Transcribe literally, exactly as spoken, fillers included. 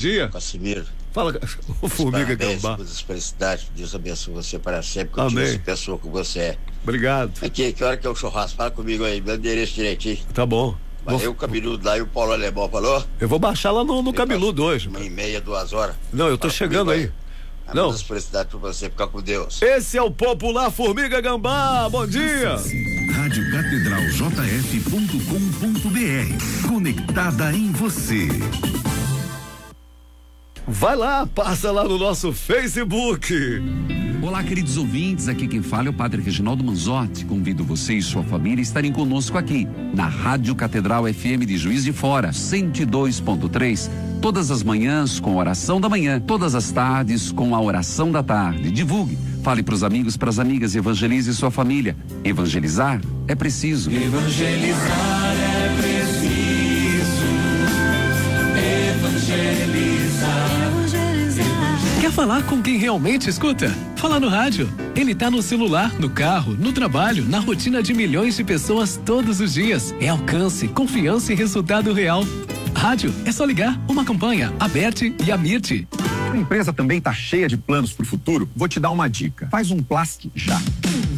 dia. Casimiro. Fala, o Formiga Gambá. Muitas felicidades, Deus abençoe você para sempre. Amém. Continue pessoa que você é. Obrigado. Aqui, que hora que é o churrasco? Fala comigo aí, meu endereço direitinho. Tá bom. Valeu, o Cabeludo lá e o Paulo Alemão falou? Eu vou baixar lá no, no Cabeludo hoje. Uma e meia, duas horas. Não, eu tô Fala chegando aí. aí. Não. Muitas felicidades para você, ficar com Deus. Esse é o popular Formiga Gambá. Bom dia. rádio catedral j f ponto com ponto b r. Conectada em você. Vai lá, passa lá no nosso Facebook. Olá, queridos ouvintes, aqui quem fala é o Padre Reginaldo Manzotti. Convido você e sua família a estarem conosco aqui, na Rádio Catedral F M de Juiz de Fora, cento e dois ponto três, todas as manhãs com a oração da manhã, todas as tardes com a oração da tarde. Divulgue, fale para os amigos, para as amigas, evangelize sua família. Evangelizar é preciso. Evangelizar é preciso. Evangelizar. Quer falar com quem realmente escuta? Fala no rádio. Ele tá no celular, no carro, no trabalho, na rotina de milhões de pessoas todos os dias. É alcance, confiança e resultado real. Rádio, é só ligar uma campanha, a Bert e a Mirte. A empresa também tá cheia de planos pro futuro? Vou te dar uma dica. Faz um Plast já.